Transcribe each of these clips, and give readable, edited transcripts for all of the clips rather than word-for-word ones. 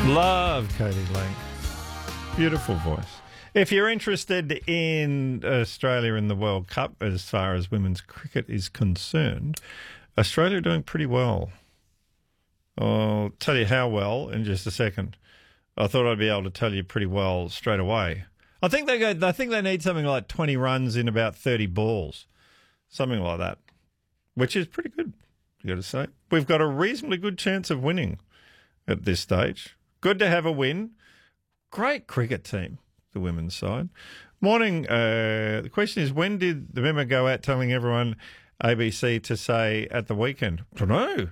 Love Katie Lang. Beautiful voice. If you're interested in Australia in the World Cup as far as women's cricket is concerned, Australia are doing pretty well. I'll tell you how well in just a second. I thought I'd be able to tell you pretty well straight away. I think they need something like 20 runs in about 30 balls. Something like that. Which is pretty good, you got to say. We've got a reasonably good chance of winning at this stage. Good to have a win. Great cricket team, the women's side. Morning. The question is, when did the memo go out telling everyone ABC to say at the weekend? I don't know.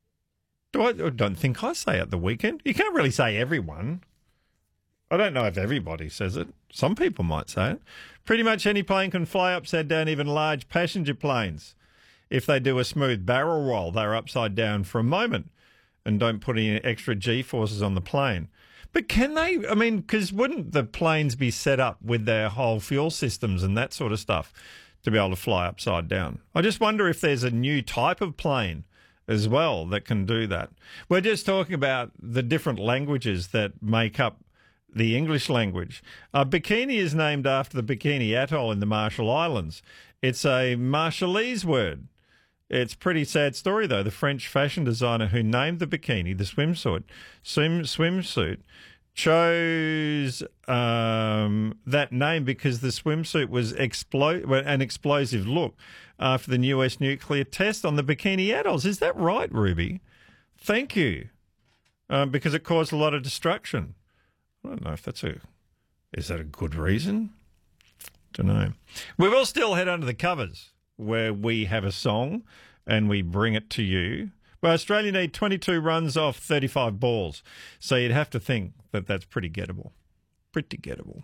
I don't think I say at the weekend. You can't really say everyone. I don't know if everybody says it. Some people might say it. Pretty much any plane can fly upside down, even large passenger planes. If they do a smooth barrel roll, they're upside down for a moment and don't put any extra G-forces on the plane. But can they? I mean, because wouldn't the planes be set up with their whole fuel systems and that sort of stuff to be able to fly upside down? I just wonder if there's a new type of plane as well that can do that. We're just talking about the different languages that make up the English language. Bikini is named after the Bikini Atoll in the Marshall Islands. It's a Marshallese word. It's a pretty sad story, though. The French fashion designer who named the bikini, the swimsuit, chose that name because the swimsuit was an explosive look after the US nuclear test on the Bikini Atolls. Is that right, Ruby? Thank you. Because it caused a lot of destruction. I don't know if is that a good reason? Don't know. We will still head under the covers, where we have a song and we bring it to you. Well, Australia need 22 runs off 35 balls. So you'd have to think that that's pretty gettable. Pretty gettable.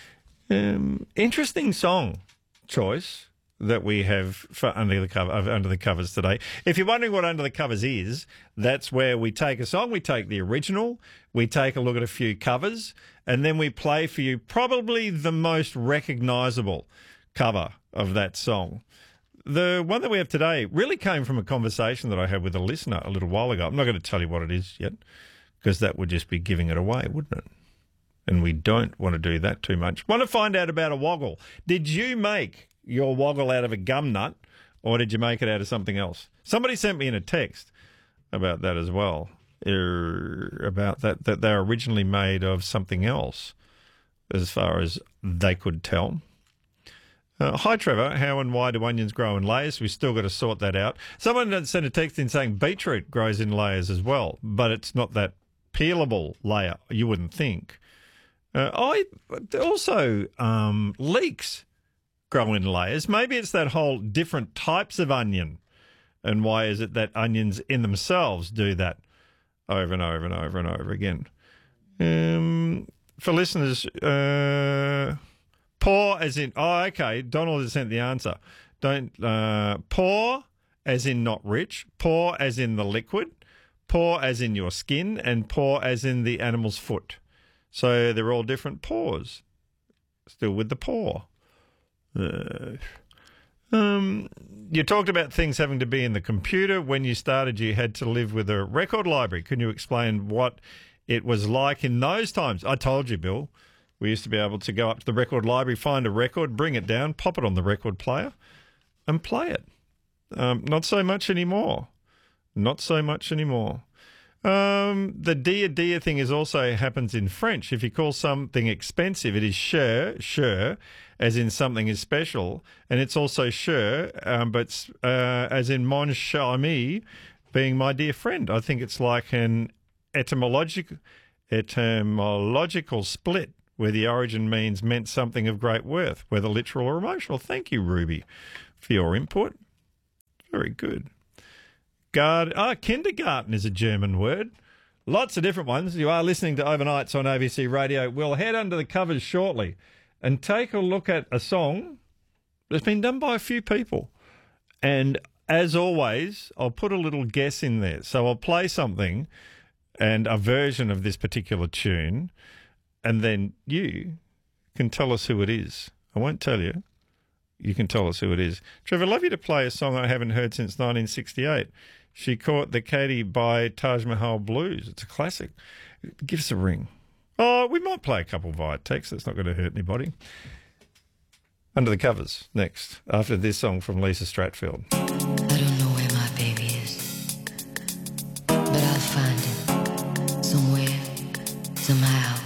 Interesting song choice that we have for Under the Covers today. If you're wondering what Under the Covers is, that's where we take a song, we take the original, we take a look at a few covers, and then we play for you probably the most recognisable cover of that song. The one that we have today really came from a conversation that I had with a listener a little while ago. I'm not going to tell you what it is yet, because that would just be giving it away, wouldn't it? And we don't want to do that too much. Want to find out about a woggle. Did you make your woggle out of a gum nut, or did you make it out of something else? Somebody sent me in a text about that as well, about that they're originally made of something else, as far as they could tell. Hi, Trevor. How and why do onions grow in layers? We've still got to sort that out. Someone sent a text in saying beetroot grows in layers as well, but it's not that peelable layer, you wouldn't think. Leeks grow in layers. Maybe it's that whole different types of onion. And why is it that onions in themselves do that over and over and over and over again? For listeners, poor as in, okay, Donald has sent the answer. Poor as in not rich, poor as in the liquid, poor as in your skin, and poor as in the animal's foot. So they're all different pores. Still with the poor. You talked about things having to be in the computer. When you started, you had to live with a record library. Can you explain what it was like in those times? I told you, Bill. We used to be able to go up to the record library, find a record, bring it down, pop it on the record player, and play it. Not so much anymore. Not so much anymore. The dear thing is also happens in French. If you call something expensive, it is cher, as in something is special, and it's also cher, but as in mon cher ami, being my dear friend. I think it's like an etymological split where the origin meant something of great worth, whether literal or emotional. Thank you, Ruby, for your input. Very good. Kindergarten is a German word. Lots of different ones. You are listening to Overnights on ABC Radio. We'll head under the covers shortly and take a look at a song that's been done by a few people. And as always, I'll put a little guess in there. So I'll play something and a version of this particular tune, and then you can tell us who it is. I won't tell you. You can tell us who it is. Trevor, I'd love you to play a song I haven't heard since 1968. She caught the Katie by Taj Mahal Blues. It's a classic. Give us a ring. Oh, we might play a couple via text. That's not going to hurt anybody. Under the Covers, next, after this song from Lisa Stratfield. I don't know where my baby is, but I'll find him somewhere, somehow.